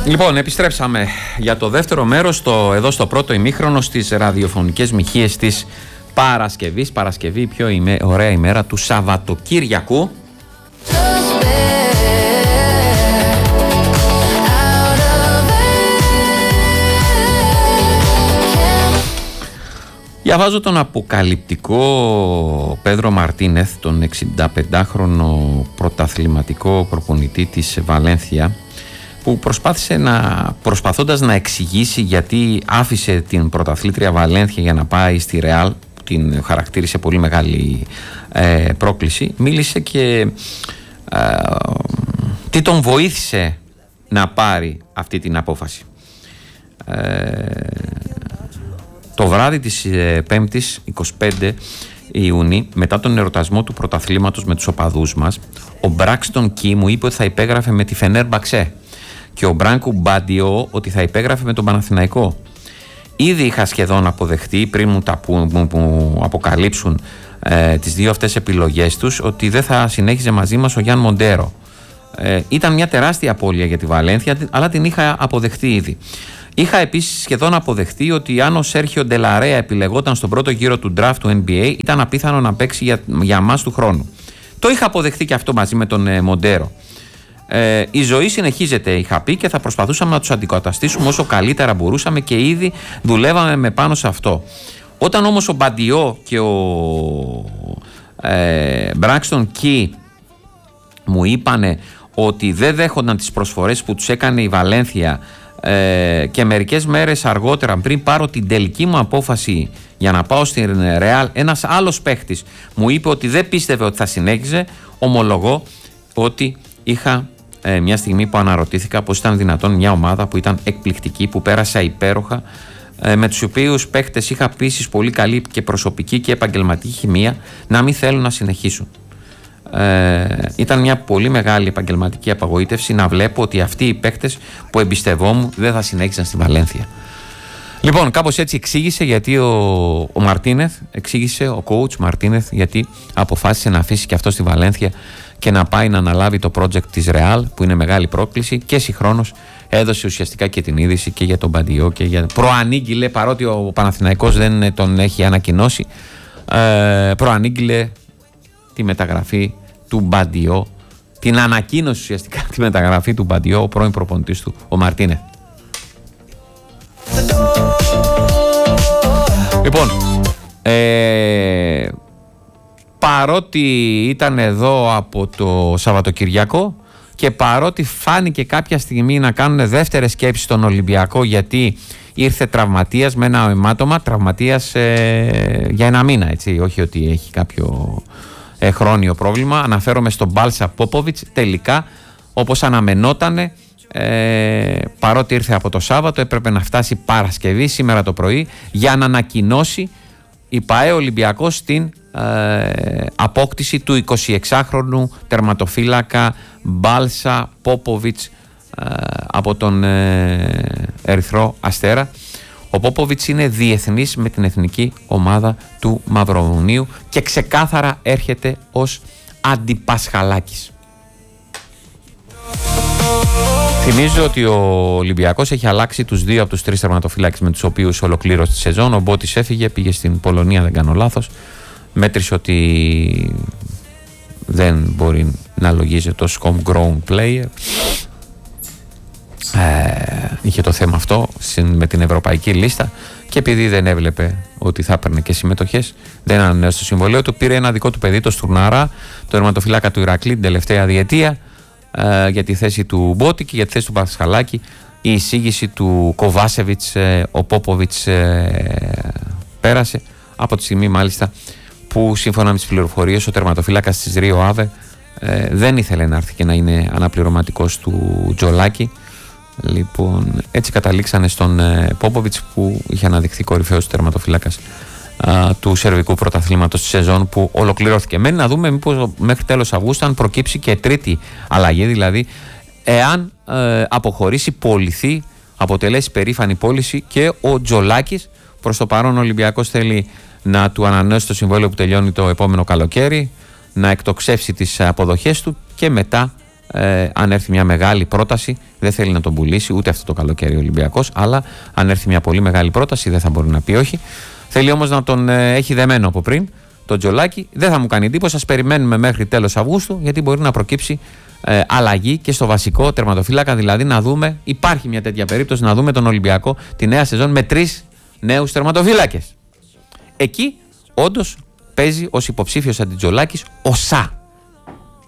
Λοιπόν, επιστρέψαμε για το δεύτερο μέρος εδώ στο πρώτο ημίχρονο στις ραδιοφωνικές μοιχείες της Παρασκευής. Παρασκευή, η πιο ωραία ημέρα του Σαββατοκύριακου. Διαβάζω τον αποκαλυπτικό Πέδρο Μαρτίνεθ, τον 65χρονο πρωταθληματικό προπονητή της Βαλένθια, που προσπαθώντας να εξηγήσει γιατί άφησε την πρωταθλήτρια Βαλένθια για να πάει στη Ρεάλ, που την χαρακτήρισε πολύ μεγάλη πρόκληση, μίλησε και τι τον βοήθησε να πάρει αυτή την απόφαση. Το βράδυ της 5ης 25 Ιουνίου, μετά τον ερωτασμό του πρωταθλήματος με τους οπαδούς μας, ο Μπράξτον Κι μου είπε ότι θα υπέγραφε με τη Φενέρμπαξε και ο Μπράνκου Μπάντιο ότι θα υπέγραφε με τον Παναθηναϊκό. Ήδη είχα σχεδόν αποδεχτεί, πριν μου αποκαλύψουν τις δύο αυτές επιλογές τους, ότι δεν θα συνέχιζε μαζί μας ο Γιάν Μοντέρο. Ήταν μια τεράστια απώλεια για τη Βαλένθια, αλλά την είχα αποδεχτεί ήδη. Είχα επίσης σχεδόν αποδεχτεί ότι αν ο Σέρχιο Ντελαρέα επιλεγόταν στον πρώτο γύρο του draft του NBA, ήταν απίθανο να παίξει για μας του χρόνου. Το είχα αποδεχτεί και αυτό μαζί με τον Μοντέρο. Η ζωή συνεχίζεται, είχα πει, και θα προσπαθούσαμε να τους αντικαταστήσουμε όσο καλύτερα μπορούσαμε και ήδη δουλεύαμε με πάνω σε αυτό. Όταν όμως ο Μπαντιό και ο Μπράξτον Κι μου είπανε ότι δεν δέχονταν τις προσφορές που τους έκανε η Βαλένθια, και μερικές μέρες αργότερα, πριν πάρω την τελική μου απόφαση για να πάω στην Ρεάλ, ένας άλλος παίχτης μου είπε ότι δεν πίστευε ότι θα συνέχιζε, ομολογώ ότι είχα μια στιγμή που αναρωτήθηκα πως ήταν δυνατόν μια ομάδα που ήταν εκπληκτική, που πέρασα υπέροχα, με τους οποίους παίχτες είχα επίσης πολύ καλή και προσωπική και επαγγελματική χημεία, να μην θέλουν να συνεχίσουν. Ήταν μια πολύ μεγάλη επαγγελματική απογοήτευση να βλέπω ότι αυτοί οι παίκτες που εμπιστευόμουν δεν θα συνέχισαν στη Βαλένθια. Λοιπόν, κάπως έτσι εξήγησε γιατί ο Μαρτίνεθ, εξήγησε ο coach Μαρτίνεθ γιατί αποφάσισε να αφήσει και αυτό στη Βαλένθια και να πάει να αναλάβει το project της Ρεάλ, που είναι μεγάλη πρόκληση, και συγχρόνως έδωσε ουσιαστικά και την είδηση και για τον Μπαντιό και για... προανήγγειλε, παρότι ο Παναθηναϊκός δεν τον έχει ανακοινώσει, προανήγγειλε τη μεταγραφή του Μπαντιό, την ανακοίνωση ουσιαστικά τη μεταγραφή του Μπαντιό, ο πρώην προπονητής του, ο Μαρτίνε. Λοιπόν, παρότι ήταν εδώ από το Σαββατοκυριακό και παρότι φάνηκε κάποια στιγμή να κάνουν δεύτερες σκέψεις στον Ολυμπιακό, γιατί ήρθε τραυματίας με ένα αιμάτωμα, τραυματίας για ένα μήνα, έτσι, όχι ότι έχει κάποιο χρόνιο πρόβλημα. Αναφέρομαι στον Μπάλσα Πόποβιτς. Τελικά, όπως αναμενότανε, παρότι ήρθε από το Σάββατο, έπρεπε να φτάσει Παρασκευή, σήμερα το πρωί, για να ανακοινώσει η ΠΑΕ Ολυμπιακός την απόκτηση του 26χρονου τερματοφύλακα Μπάλσα Πόποβιτς από τον Ερυθρό Αστέρα. Ο Πόποβιτς είναι διεθνής με την εθνική ομάδα του Μαυροβουνίου και ξεκάθαρα έρχεται ως αντιπασχαλάκης. Θυμίζω ότι ο Ολυμπιακός έχει αλλάξει τους δύο από τους τρεις τερματοφύλακες με τους οποίους ολοκλήρωσε τη σεζόν. Ο Μπότης έφυγε, πήγε στην Πολωνία, δεν κάνω λάθος. Μέτρησε ότι δεν μπορεί να λογίζεται ως homegrown player. Είχε το θέμα αυτό με την ευρωπαϊκή λίστα και επειδή δεν έβλεπε ότι θα έπαιρνε και συμμετοχές, δεν ανανέωσε το συμβολέο του. Πήρε ένα δικό του παιδί, το Στουρναρά, το τερματοφύλακα του Ηρακλή, την τελευταία διετία, για τη θέση του Μπότη και για τη θέση του Πασχαλάκη. Η εισήγηση του Κοβάσεβιτς, ο Πόποβιτς πέρασε από τη στιγμή μάλιστα που σύμφωνα με τις πληροφορίες ο τερματοφύλακας της Ρίο Άβε δεν ήθελε να έρθει και να είναι αναπληρωματικός του Τζολάκη. Λοιπόν, έτσι καταλήξανε στον Πόποβιτς, που είχε αναδειχθεί κορυφαίος τερματοφύλακας του σερβικού πρωταθλήματος της σεζόν που ολοκληρώθηκε. Μένει να δούμε μήπως μέχρι τέλος Αυγούστου αν προκύψει και τρίτη αλλαγή, δηλαδή εάν αποχωρήσει, πωληθεί, αποτελέσει περήφανη πώληση και ο Τζολάκης. Προς το παρόν ο Ολυμπιακός θέλει να του ανανεώσει το συμβόλαιο που τελειώνει το επόμενο καλοκαίρι, να εκτοξεύσει τις αποδοχές του και μετά αν έρθει μια μεγάλη πρόταση, δεν θέλει να τον πουλήσει ούτε αυτό το καλοκαίρι ο Ολυμπιακός, αλλά αν έρθει μια πολύ μεγάλη πρόταση δεν θα μπορεί να πει όχι. Θέλει όμως να τον έχει δεμένο από πριν τον Τζολάκη. Δεν θα μου κάνει εντύπωση, ας περιμένουμε μέχρι τέλος Αυγούστου, γιατί μπορεί να προκύψει αλλαγή και στο βασικό τερματοφύλακα, δηλαδή να δούμε, υπάρχει μια τέτοια περίπτωση, να δούμε τον Ολυμπιακό τη νέα σεζόν με 3 νέους τερματοφύλακες. Εκεί όντως παίζει ως υποψήφιος αντιτζολάκης ο Σα.